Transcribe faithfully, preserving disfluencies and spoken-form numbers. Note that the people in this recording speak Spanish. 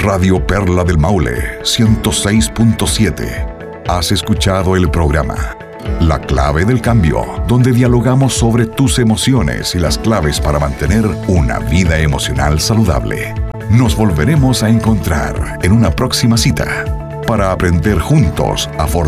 Radio Perla del Maule, ciento seis punto siete. Has escuchado el programa La Clave del Cambio, donde dialogamos sobre tus emociones y las claves para mantener una vida emocional saludable. Nos volveremos a encontrar en una próxima cita para aprender juntos a fortalecer